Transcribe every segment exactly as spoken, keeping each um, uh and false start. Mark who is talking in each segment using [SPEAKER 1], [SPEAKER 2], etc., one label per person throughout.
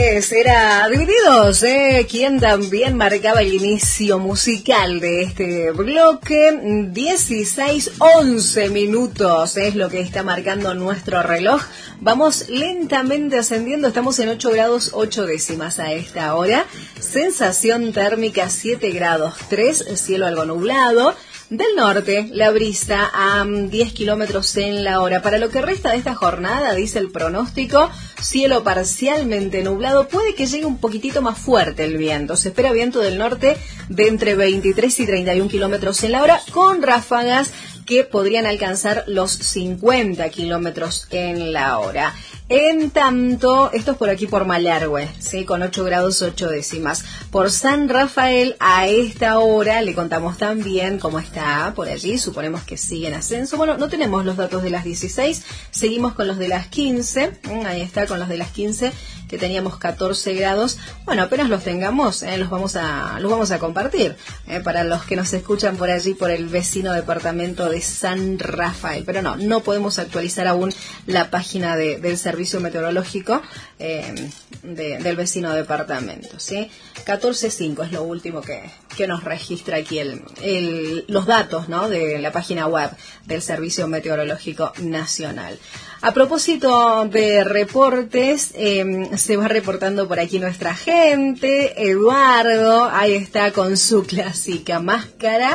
[SPEAKER 1] Era Divididos, ¿eh? Quien también marcaba el inicio musical de este bloque. dieciséis once minutos es lo que está marcando nuestro reloj. Vamos lentamente ascendiendo, estamos en ocho grados ocho décimas a esta hora. Sensación térmica siete grados tres, cielo algo nublado. Del norte, la brisa a diez kilómetros en la hora. Para lo que resta de esta jornada, dice el pronóstico, cielo parcialmente nublado. Puede que llegue un poquitito más fuerte el viento. Se espera viento del norte de entre veintitrés y treinta y un kilómetros en la hora, con ráfagas que podrían alcanzar los cincuenta kilómetros en la hora. En tanto, esto es por aquí por Malargüe, ¿sí? Con ocho grados ocho décimas. Por San Rafael, a esta hora, le contamos también cómo está por allí. Suponemos que sigue en ascenso. Bueno, no tenemos los datos de las dieciséis, seguimos con los de las quince. Ahí está, con los de las quince, que teníamos catorce grados. Bueno, apenas los tengamos, eh, los vamos a los vamos a compartir eh, para los que nos escuchan por allí, por el vecino departamento de San Rafael. Pero no, no podemos actualizar aún la página de, del servicio meteorológico eh, de, del vecino departamento, ¿sí? catorce cinco es lo último que, que nos registra aquí el, el, los datos, ¿no? De la página web del Servicio Meteorológico Nacional. A propósito de reportes, eh, se va reportando por aquí nuestra gente. Eduardo, ahí está con su clásica máscara.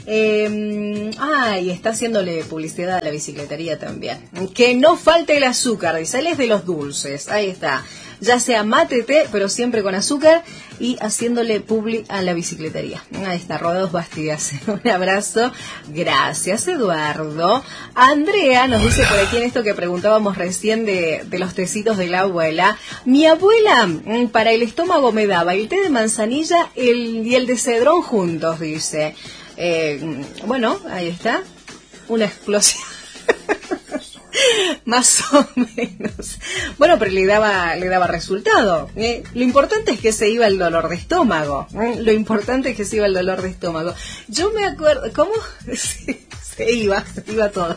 [SPEAKER 1] Eh, ah, y está haciéndole publicidad a la bicicletería también. Que no falte el azúcar, dice, él es de los dulces, ahí está. Ya sea mate, té, pero siempre con azúcar, y haciéndole publi a la bicicletería. Ahí está, Rodados Bastidas. Un abrazo. Gracias, Eduardo. Andrea nos dice por aquí en esto que preguntábamos recién de, de los tecitos de la abuela. Mi abuela, para el estómago me daba el té de manzanilla el, y el de cedrón juntos, dice. Eh, bueno, ahí está. Una explosión. Más o menos. Bueno, pero le daba, le daba resultado. ¿eh? Lo importante es que se iba el dolor de estómago. ¿eh? Lo importante es que se iba el dolor de estómago. Yo me acuerdo, ¿cómo? Sí, se iba, se iba todo.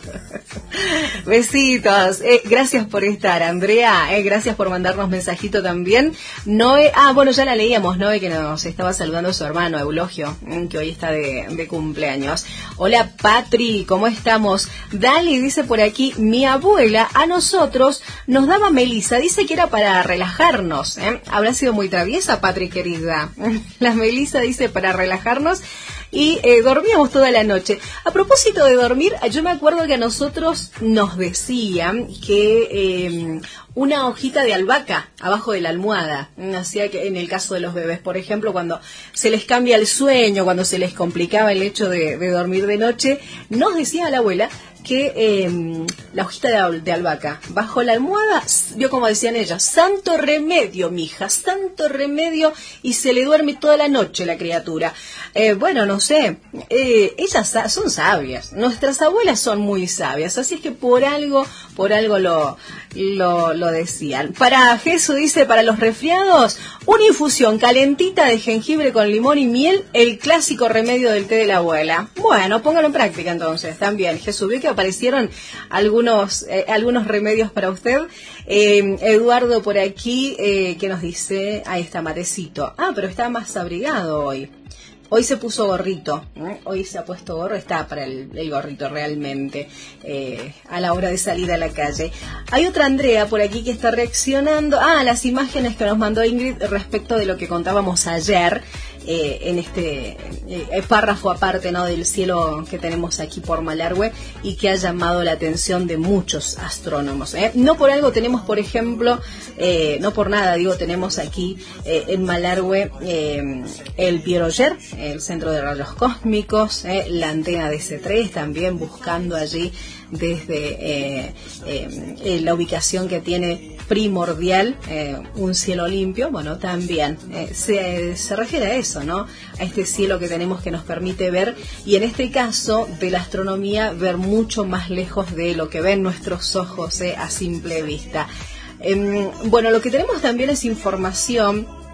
[SPEAKER 1] Besitos. Eh, gracias por estar, Andrea. Eh, gracias por mandarnos mensajito también. Noé, ah, bueno, ya la leíamos, Noé, que nos estaba saludando su hermano Eulogio, que hoy está de, de cumpleaños. Hola, Patri, ¿cómo estamos? Dali dice por aquí, mi abuela a nosotros nos daba melisa, dice que era para relajarnos. ¿eh? Habrá sido muy traviesa, Patri, querida. La melisa dice para relajarnos. Y eh, dormíamos toda la noche. A propósito de dormir, yo me acuerdo que a nosotros nos decían que eh, una hojita de albahaca abajo de la almohada, hacía que en el caso de los bebés, por ejemplo, cuando se les cambia el sueño, cuando se les complicaba el hecho de, de dormir de noche, nos decía la abuela que eh, la hojita de, de albahaca bajo la almohada, vio como decían ellas, santo remedio, mija, santo remedio, y se le duerme toda la noche la criatura. Eh, bueno, no sé, eh, ellas son sabias, nuestras abuelas son muy sabias, así es que por algo, por algo lo, lo, lo decían. Para Jesús dice, para los resfriados, una infusión calentita de jengibre con limón y miel, el clásico remedio del té de la abuela. Bueno, póngalo en práctica entonces, también. Jesús, vio que aparecieron algunos, eh, algunos remedios para usted. Eh, Eduardo por aquí, eh, que nos dice, ahí está Matecito. Ah, pero está más abrigado hoy. Hoy se puso gorrito, ¿eh? Hoy se ha puesto gorro, está para el, el gorrito realmente, eh, a la hora de salir a la calle. Hay otra Andrea por aquí que está reaccionando a ah, las imágenes que nos mandó Ingrid respecto de lo que contábamos ayer. Eh, en este eh, párrafo aparte, ¿no?, del cielo que tenemos aquí por Malargüe, y que ha llamado la atención de muchos astrónomos. ¿eh? No por algo tenemos, por ejemplo, eh, no por nada, digo, tenemos aquí eh, en Malargüe eh, el Pieroyer, el centro de rayos cósmicos, eh, la antena de C tres, también buscando allí desde eh, eh, la ubicación que tiene primordial, eh, un cielo limpio. Bueno, también eh, se, se refiere a eso, ¿no? A este cielo que tenemos que nos permite ver, y en este caso de la astronomía, ver mucho más lejos de lo que ven nuestros ojos eh, a simple vista. Eh, bueno, lo que tenemos también es información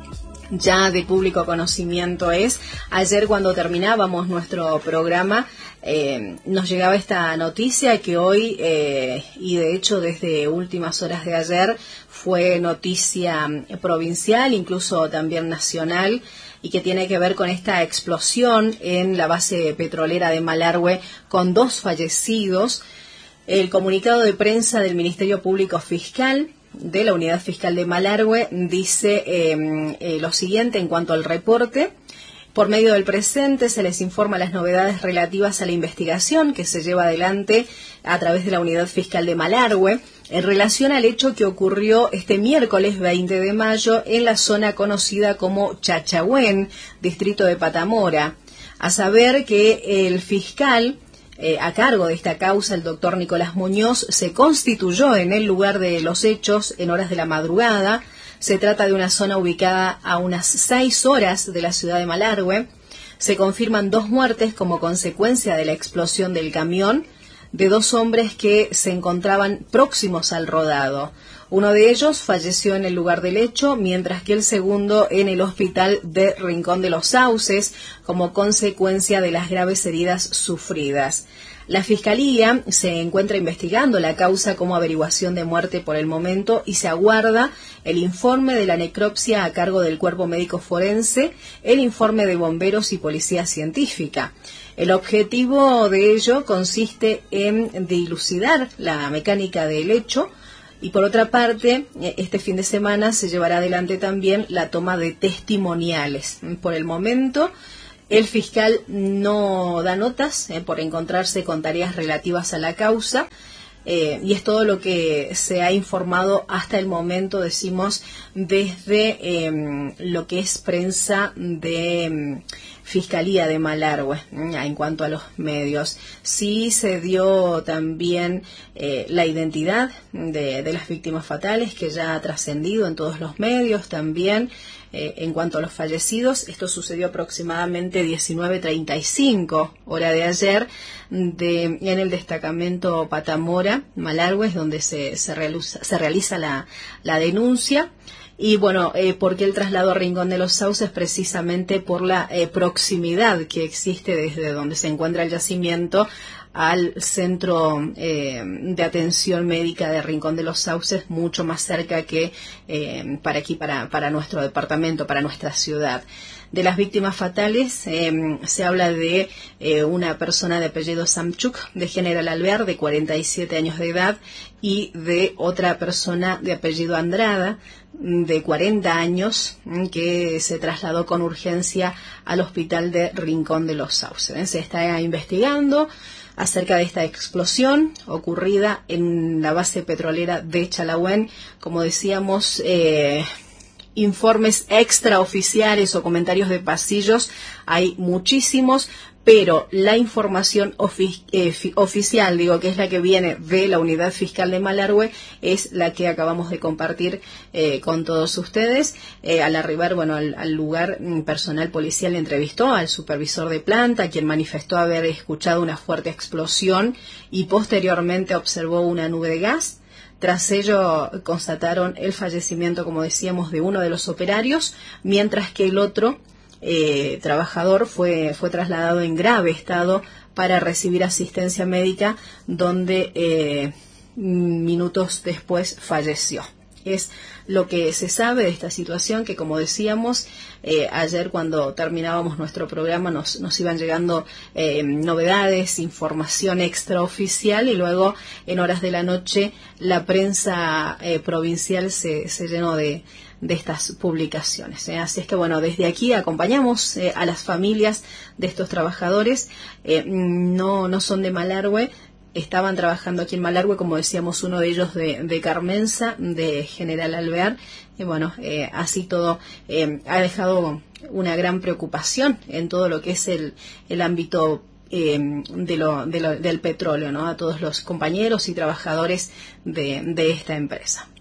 [SPEAKER 1] ya de público conocimiento es. Ayer cuando terminábamos nuestro programa eh, nos llegaba esta noticia que hoy, eh, y de hecho desde últimas horas de ayer, fue noticia provincial, incluso también nacional, y que tiene que ver con esta explosión en la base petrolera de Malargüe con dos fallecidos. El comunicado de prensa del Ministerio Público Fiscal de la Unidad Fiscal de Malargüe dice eh, eh, lo siguiente en cuanto al reporte. Por medio del presente se les informa las novedades relativas a la investigación que se lleva adelante a través de la Unidad Fiscal de Malargüe en relación al hecho que ocurrió este miércoles veinte de mayo en la zona conocida como Chachahuén, distrito de Patamora. A saber que el fiscal Eh, a cargo de esta causa, el doctor Nicolás Muñoz, se constituyó en el lugar de los hechos en horas de la madrugada. Se trata de una zona ubicada a unas seis horas de la ciudad de Malargüe. Se confirman dos muertes como consecuencia de la explosión del camión de dos hombres que se encontraban próximos al rodado. Uno de ellos falleció en el lugar del hecho, mientras que el segundo en el hospital de Rincón de los Sauces, como consecuencia de las graves heridas sufridas. La Fiscalía se encuentra investigando la causa como averiguación de muerte por el momento y se aguarda el informe de la necropsia a cargo del Cuerpo Médico Forense, el informe de bomberos y policía científica. El objetivo de ello consiste en dilucidar la mecánica del hecho. Y por otra parte, este fin de semana se llevará adelante también la toma de testimoniales. Por el momento, el fiscal no da notas eh, por encontrarse con tareas relativas a la causa. Eh, y es todo lo que se ha informado hasta el momento, decimos, desde eh, lo que es prensa de eh, Fiscalía de Malargüe, eh, en cuanto a los medios. Sí se dio también eh, la identidad de, de las víctimas fatales, que ya ha trascendido en todos los medios también. Eh, en cuanto a los fallecidos, esto sucedió aproximadamente diecinueve treinta y cinco, hora de ayer, de, en el destacamento Patamora, Malargüe, es donde se, se realiza, se realiza la, la denuncia. Y bueno, eh, ¿por qué el traslado a Rincón de los Sauces? Precisamente por la eh, proximidad que existe desde donde se encuentra el yacimiento al centro eh, de atención médica de Rincón de los Sauces, mucho más cerca que eh, para aquí, para, para nuestro departamento, para nuestra ciudad. De las víctimas fatales eh, se habla de eh, una persona de apellido Samchuk, de General Alvear, de cuarenta y siete años de edad, y de otra persona de apellido Andrada, de cuarenta años, que se trasladó con urgencia al hospital de Rincón de los Sauces. Se está investigando acerca de esta explosión ocurrida en la base petrolera de Chalahuén. Como decíamos, eh, informes extraoficiales o comentarios de pasillos hay muchísimos, pero la información ofi eh, oficial, digo, que es la que viene de la Unidad Fiscal de Malargüe, es la que acabamos de compartir eh, con todos ustedes. Eh, al arribar, bueno, al, al lugar, personal policial entrevistó al supervisor de planta, quien manifestó haber escuchado una fuerte explosión y posteriormente observó una nube de gas. Tras ello constataron el fallecimiento, como decíamos, de uno de los operarios, mientras que el otro eh, trabajador fue, fue trasladado en grave estado para recibir asistencia médica, donde eh, minutos después falleció. Es lo que se sabe de esta situación, que como decíamos, eh, ayer cuando terminábamos nuestro programa nos, nos iban llegando eh, novedades, información extraoficial, y luego en horas de la noche la prensa eh, provincial se, se llenó de, de estas publicaciones. ¿eh? Así es que bueno, desde aquí acompañamos eh, a las familias de estos trabajadores, eh, no, no son de Malargüe. Estaban trabajando aquí en Malargüe, como decíamos, uno de ellos de, de Carmenza, de General Alvear, y bueno, eh, así todo eh, ha dejado una gran preocupación en todo lo que es el, el ámbito eh, de lo, de lo, del petróleo, ¿no? A todos los compañeros y trabajadores de, de esta empresa.